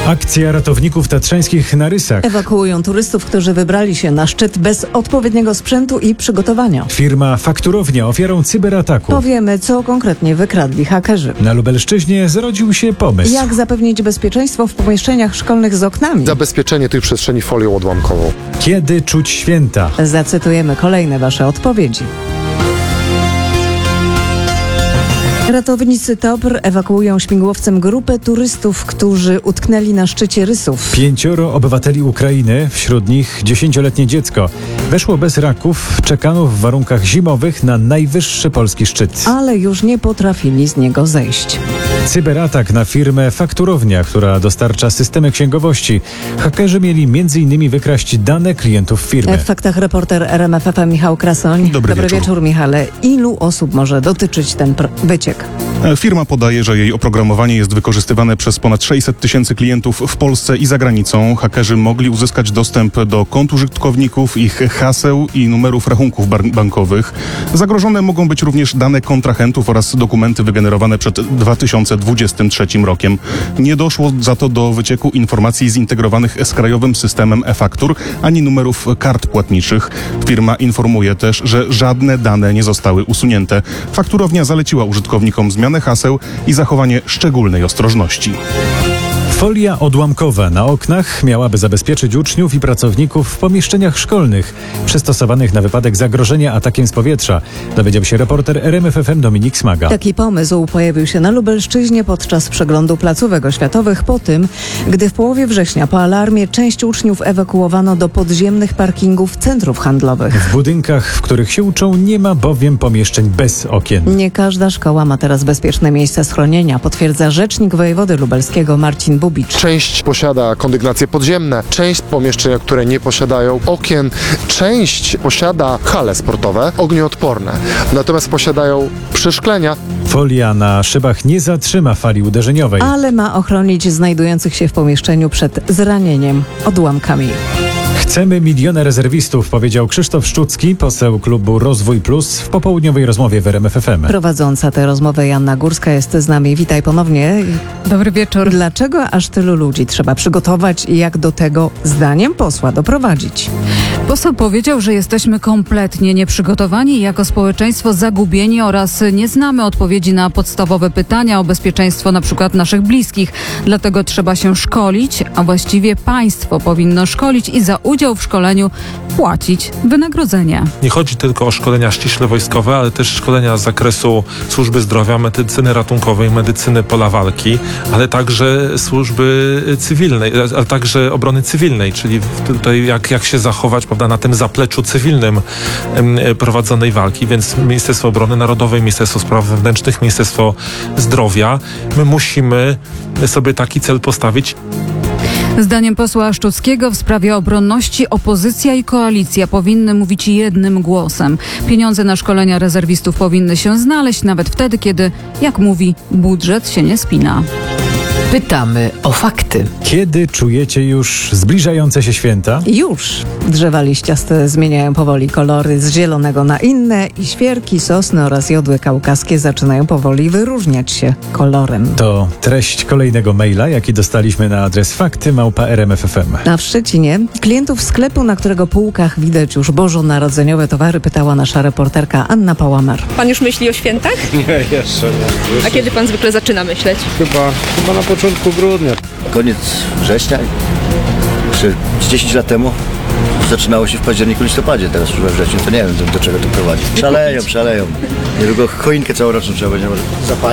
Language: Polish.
Akcja ratowników tatrzańskich na Rysach. Ewakuują turystów, którzy wybrali się na szczyt bez odpowiedniego sprzętu i przygotowania. Firma Fakturownia ofiarą cyberataku. Powiemy, co konkretnie wykradli hakerzy. Na Lubelszczyźnie zrodził się pomysł. Jak zapewnić bezpieczeństwo w pomieszczeniach szkolnych z oknami? Zabezpieczenie tej przestrzeni folią odłamkową. Kiedy czuć święta? Zacytujemy kolejne Wasze odpowiedzi. Ratownicy TOPR ewakuują śmigłowcem grupę turystów, którzy utknęli na szczycie Rysów. 5 obywateli Ukrainy, wśród nich 10-letnie dziecko, weszło bez raków, czekano w warunkach zimowych na najwyższy polski szczyt. Ale już nie potrafili z niego zejść. Cyberatak na firmę Fakturownia, która dostarcza systemy księgowości. Hakerzy mieli m.in. wykraść dane klientów firmy. W faktach reporter RMF FM Michał Krasoń. Dobry wieczór, Michale. Ilu osób może dotyczyć ten wyciek? Firma podaje, że jej oprogramowanie jest wykorzystywane przez ponad 600 tysięcy klientów w Polsce i za granicą. Hakerzy mogli uzyskać dostęp do kont użytkowników, ich haseł i numerów rachunków bankowych. Zagrożone mogą być również dane kontrahentów oraz dokumenty wygenerowane przed 2023 rokiem. Nie doszło za to do wycieku informacji zintegrowanych z krajowym systemem e-faktur ani numerów kart płatniczych. Firma informuje też, że żadne dane nie zostały usunięte. Fakturownia zaleciła użytkownikom zmianę haseł i zachowanie szczególnej ostrożności. Folia odłamkowa na oknach miałaby zabezpieczyć uczniów i pracowników w pomieszczeniach szkolnych przystosowanych na wypadek zagrożenia atakiem z powietrza. Dowiedział się reporter RMF FM Dominik Smaga. Taki pomysł pojawił się na Lubelszczyźnie podczas przeglądu placówek oświatowych po tym, gdy w połowie września po alarmie część uczniów ewakuowano do podziemnych parkingów centrów handlowych. W budynkach, w których się uczą, nie ma bowiem pomieszczeń bez okien. Nie każda szkoła ma teraz bezpieczne miejsce schronienia, potwierdza rzecznik wojewody lubelskiego Marcin Bubicz. Część posiada kondygnacje podziemne, część pomieszczeń, które nie posiadają okien, część posiada hale sportowe, ognioodporne, natomiast posiadają przeszklenia. Folia na szybach nie zatrzyma fali uderzeniowej. Ale ma ochronić znajdujących się w pomieszczeniu przed zranieniem odłamkami. Chcemy 1 000 000 rezerwistów, powiedział Krzysztof Szczucki, poseł klubu Rozwój Plus w popołudniowej rozmowie w RMF FM. Prowadząca tę rozmowę Joanna Górska jest z nami. Witaj ponownie. Dobry wieczór. Dlaczego aż tylu ludzi trzeba przygotować i jak do tego, zdaniem posła, doprowadzić? Poseł powiedział, że jesteśmy kompletnie nieprzygotowani, jako społeczeństwo zagubieni oraz nie znamy odpowiedzi na podstawowe pytania o bezpieczeństwo na przykład naszych bliskich. Dlatego trzeba się szkolić, a właściwie państwo powinno szkolić i za udział w szkoleniu płacić wynagrodzenie. Nie chodzi tylko o szkolenia ściśle wojskowe, ale też szkolenia z zakresu służby zdrowia, medycyny ratunkowej, medycyny pola walki, ale także służby cywilnej, ale także obrony cywilnej, czyli tutaj jak się zachować, prawda, na tym zapleczu cywilnym prowadzonej walki, więc Ministerstwo Obrony Narodowej, Ministerstwo Spraw Wewnętrznych, Ministerstwo Zdrowia, my musimy sobie taki cel postawić. Zdaniem posła Szczuckiego w sprawie obronności opozycja i koalicja powinny mówić jednym głosem. Pieniądze na szkolenia rezerwistów powinny się znaleźć nawet wtedy, kiedy, jak mówi, budżet się nie spina. Pytamy o fakty. Kiedy czujecie już zbliżające się święta? Już. Drzewa liściaste zmieniają powoli kolory z zielonego na inne i świerki, sosny oraz jodły kaukaskie zaczynają powoli wyróżniać się kolorem. To treść kolejnego maila, jaki dostaliśmy na adres fakty@rmf.fm. A w Szczecinie klientów sklepu, na którego półkach widać już bożonarodzeniowe towary, pytała nasza reporterka Anna Pałamer. Pan już myśli o świętach? Nie, jeszcze nie. A kiedy pan zwykle zaczyna myśleć? Chyba na początku grudnia. Koniec września, czy 10 lat temu zaczynało się w październiku, listopadzie, teraz już we wrześniu, to nie wiem do czego to prowadzi. Szaleją. Niedługo choinkę całoroczną trzeba będzie zapalić.